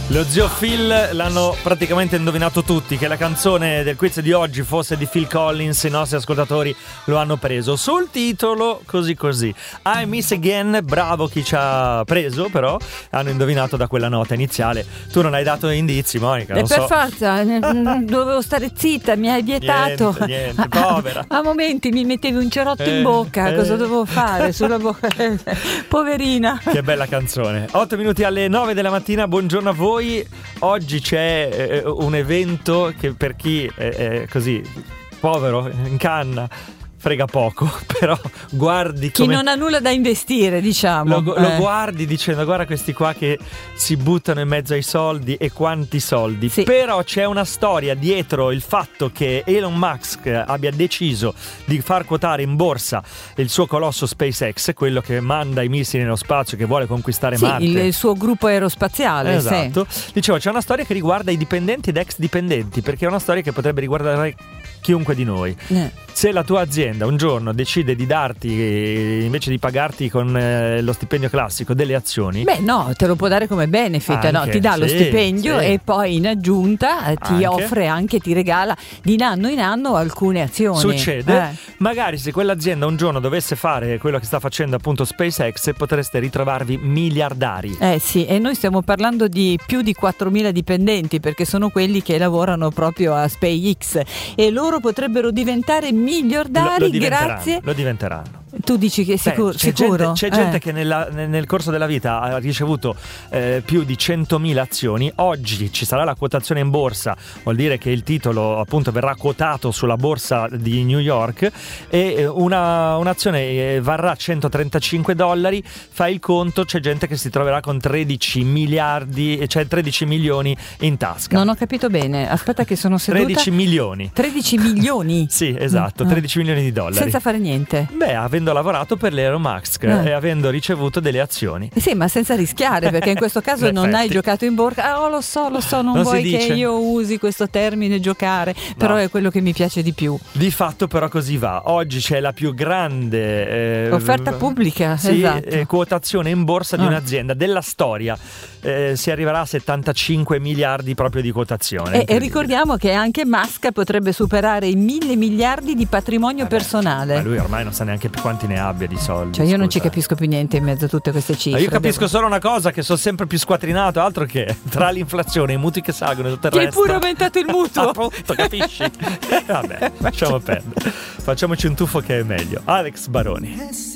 Lo zio Phil l'hanno praticamente indovinato tutti, che la canzone del quiz di oggi fosse di Phil Collins. I nostri ascoltatori lo hanno preso sul titolo così. I Miss Again, bravo chi ci ha preso, però hanno indovinato da quella nota iniziale. Tu non hai dato indizi, Monica, non per forza, dovevo stare zitta, mi hai vietato. Niente, povera. A momenti mi mettevi un cerotto in bocca, cosa dovevo fare sulla bocca? Poverina. Che bella canzone. 8 minuti alle 9 della mattina, buongiorno a voi. Oggi c'è un evento che per chi è così povero, in canna, frega poco, però guardi chi non ha nulla da investire, diciamo, lo guardi dicendo: guarda questi qua che si buttano in mezzo ai soldi, e quanti soldi. Sì. Però c'è una storia dietro il fatto che Elon Musk abbia deciso di far quotare in borsa il suo colosso SpaceX, quello che manda i missili nello spazio, che vuole conquistare Marte, il suo gruppo aerospaziale. esatto. Dicevo, c'è una storia che riguarda i dipendenti ed ex dipendenti, perché è una storia che potrebbe riguardare chiunque di noi. Se la tua azienda un giorno decide di darti, invece di pagarti con lo stipendio classico, delle azioni, beh no, te lo può dare come benefit, anche, no? Ti dà lo stipendio e poi in aggiunta ti offre anche, ti regala di anno in anno alcune azioni. Succede. Magari se quell'azienda un giorno dovesse fare quello che sta facendo appunto SpaceX, potreste ritrovarvi miliardari. Sì, e noi stiamo parlando di più di 4.000 dipendenti, perché sono quelli che lavorano proprio a SpaceX, e loro potrebbero diventare miliardari grazie. Lo diventeranno. Tu dici che sicuro? C'è gente che nel corso della vita ha ricevuto più di 100.000 azioni. Oggi ci sarà la quotazione in borsa, vuol dire che il titolo appunto verrà quotato sulla borsa di New York, e un'azione varrà $135. Fai il conto, c'è gente che si troverà con 13 miliardi, cioè 13 milioni in tasca. Non ho capito bene, aspetta che sono seduta. 13 milioni. 13 milioni? Sì, esatto, 13 milioni di dollari. Senza fare niente? Beh, avendo lavorato per l'Elon Musk e avendo ricevuto delle azioni. Sì, ma senza rischiare, perché in questo caso non hai giocato in borsa. Lo so, non vuoi che io usi questo termine giocare, però è quello che mi piace di più. Di fatto però così va. Oggi c'è la più grande offerta pubblica, esatto. Quotazione in borsa di un'azienda della storia. Si arriverà a 75 miliardi proprio di quotazione. E ricordiamo che anche Musk potrebbe superare i 1.000 miliardi di patrimonio personale. Ma lui ormai non sa neanche più quanti ne abbia di soldi. Cioè io non ci capisco più niente in mezzo a tutte queste cifre. Io capisco solo una cosa, che sono sempre più squatrinato, altro che tra l'inflazione, i mutui che salgono e tutto il resto. Che hai pure aumentato il mutuo. Appunto, capisci? Vabbè, lasciamo perdere. Facciamoci un tuffo che è meglio. Alex Baroni.